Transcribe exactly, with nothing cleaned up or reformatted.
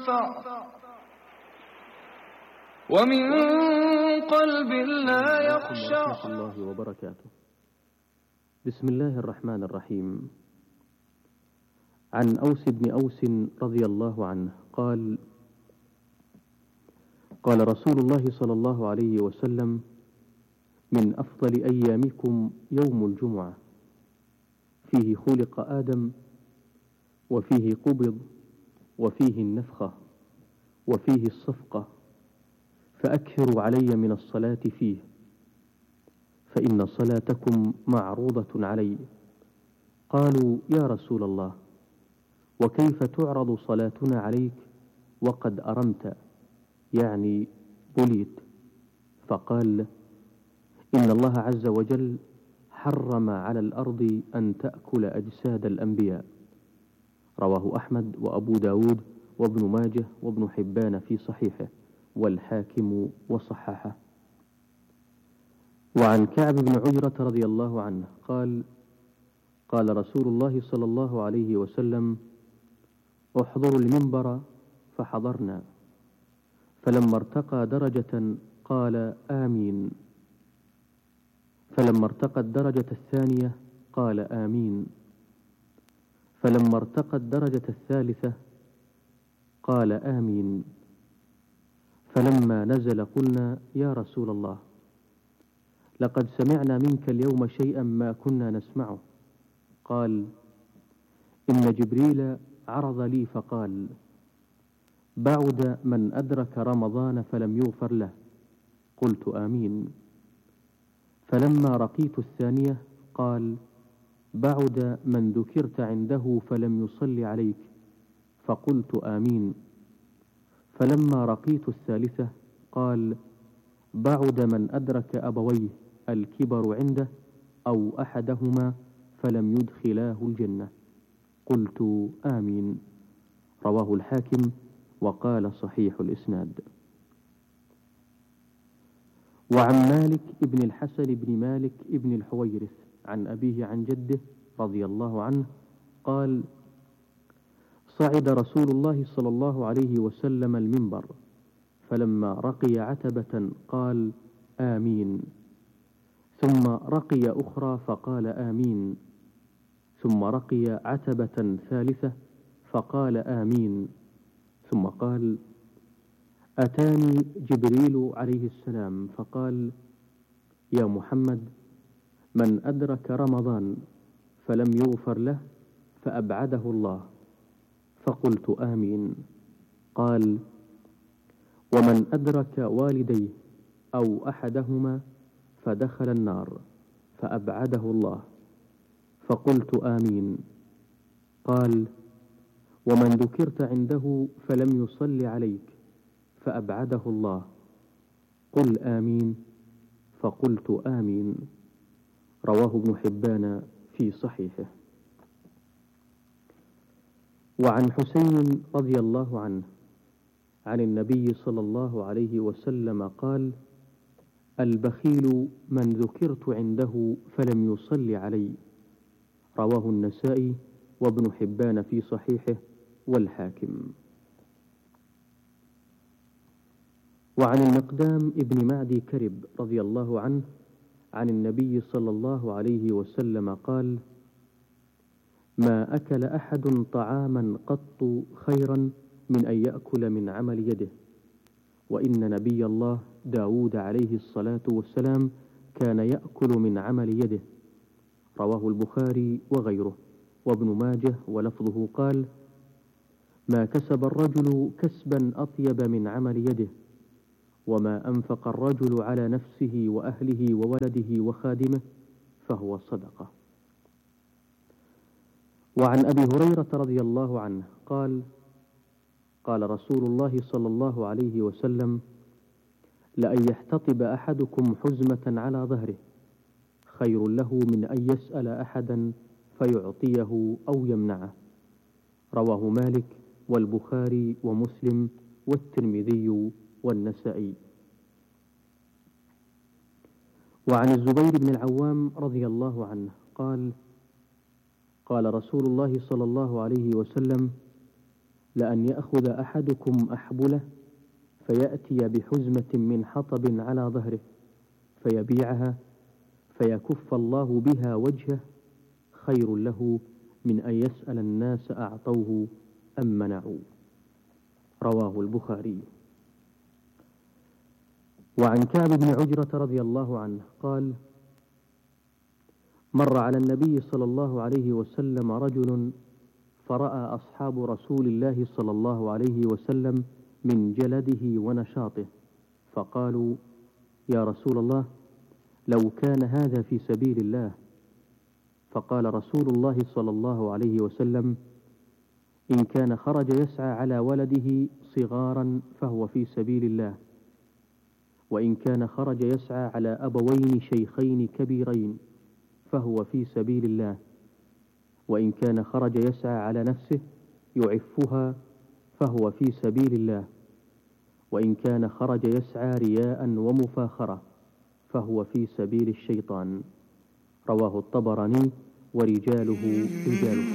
ينفع ومن قلب لا يخشع. ورحمة الله وبركاته. بسم الله الرحمن الرحيم. عن أوس بن أوس رضي الله عنه قال: قال رسول الله صلى الله عليه وسلم: من أفضل أيامكم يوم الجمعة، فيه خلق آدم، وفيه قبض، وفيه النفخة، وفيه الصفقة، فأكثروا علي من الصلاة فيه، فإن صلاتكم معروضة علي. قالوا: يا رسول الله، وكيف تعرض صلاتنا عليك وقد أرمت، يعني بليت؟ فقال: إن الله عز وجل حرم على الأرض أن تأكل أجساد الأنبياء. رواه أحمد وأبو داود وابن ماجه وابن حبان في صحيحه، والحاكم وصححه. وعن كعب بن عجرة رضي الله عنه قال: قال رسول الله صلى الله عليه وسلم: احضروا المنبر، فحضرنا، فلما ارتقى درجة قال: آمين، فلما ارتقى الدرجة الثانية قال: آمين، فلما ارتقى الدرجة الثالثة قال: آمين، فلما نزل قلنا: يا رسول الله، لقد سمعنا منك اليوم شيئا ما كنا نسمعه. قال: إن جبريل عرض لي فقال: بعد من أدرك رمضان فلم يغفر له. قلت: آمين. فلما رقيت الثانية قال: بعد من ذكرت عنده فلم يصل عليك. فقلت: آمين. فلما رقيت الثالثة قال: بعد من أدرك أبويه الكبر عنده أو أحدهما فلم يدخلاه الجنة. قلت: آمين. رواه الحاكم وقال: صحيح الإسناد. وعن مالك ابن الحسن بن مالك ابن الحويرث عن أبيه عن جده رضي الله عنه قال: صعد رسول الله صلى الله عليه وسلم المنبر، فلما رقي عتبة قال: آمين، ثم رقي أخرى فقال: آمين، ثم رقي عتبة ثالثة فقال: آمين، ثم قال: أتاني جبريل عليه السلام فقال: يا محمد، من أدرك رمضان فلم يغفر له فأبعده الله. فقلت: آمين. قال: ومن أدرك والديه أو أحدهما فدخل النار فأبعده الله. فقلت: آمين. قال: ومن ذكرت عنده فلم يصل عليك فأبعده الله. قل آمين. فقلت: آمين. رواه ابن حبان في صحيحه. وعن حسين رضي الله عنه عن النبي صلى الله عليه وسلم قال: البخيل من ذكرت عنده فلم يصل علي. رواه النسائي وابن حبان في صحيحه والحاكم. وعن المقدام ابن معدي كرب رضي الله عنه عن النبي صلى الله عليه وسلم قال: ما أكل أحد طعاما قط خيرا من أن يأكل من عمل يده، وإن نبي الله داود عليه الصلاة والسلام كان يأكل من عمل يده. رواه البخاري وغيره وابن ماجه، ولفظه قال: ما كسب الرجل كسبا أطيب من عمل يده، وما أنفق الرجل على نفسه وأهله وولده وخادمه فهو صدقة. وعن أبي هريرة رضي الله عنه قال: قال رسول الله صلى الله عليه وسلم: لأن يحتطب أحدكم حزمة على ظهره خير له من أن يسأل أحدا فيعطيه أو يمنعه. رواه مالك والبخاري ومسلم والترمذي والنسائي. وعن الزبير بن العوام رضي الله عنه قال: قال رسول الله صلى الله عليه وسلم: لأن يأخذ أحدكم أحبله فيأتي بحزمة من حطب على ظهره فيبيعها فيكف الله بها وجهه خير له من أن يسأل الناس أعطوه أم منعوا. رواه البخاري. وعن كعب بن عجرة رضي الله عنه قال: مر على النبي صلى الله عليه وسلم رجل فرأى أصحاب رسول الله صلى الله عليه وسلم من جلده ونشاطه فقالوا: يا رسول الله، لو كان هذا في سبيل الله. فقال رسول الله صلى الله عليه وسلم: إن كان خرج يسعى على ولده صغارا فهو في سبيل الله، وإن كان خرج يسعى على أبوين شيخين كبيرين فهو في سبيل الله، وإن كان خرج يسعى على نفسه يعفها فهو في سبيل الله، وإن كان خرج يسعى رياء ومفاخرة فهو في سبيل الشيطان. رواه الطبراني ورجاله رجال